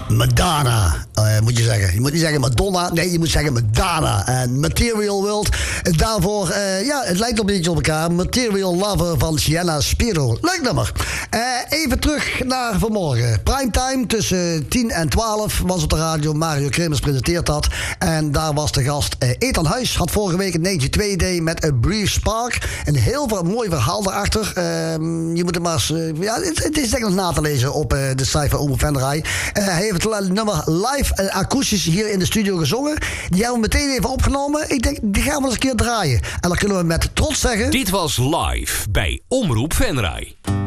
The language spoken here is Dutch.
Madonna, moet je zeggen. Je moet niet zeggen Madonna, nee, je moet zeggen Madonna. En Material World, daarvoor, het lijkt een beetje op elkaar. Material Lover van Sienna Spiro. Leuk nummer. Even terug naar vanmorgen. Primetime tussen 10 en 12 was op de radio. Mario Kremers presenteert dat. En daar was de gast Ethan Huis. Had vorige week een 92 Day met A Brief Spark. Een heel mooi verhaal daarachter. Je moet het maar eens... het is denk ik nog na te lezen op de site van Omroep Venray. Hij heeft het nummer live en akoestisch hier in de studio gezongen. Die hebben we meteen even opgenomen. Ik denk, die gaan we eens een keer draaien. En dan kunnen we met trots zeggen... Dit was live bij Omroep Venray.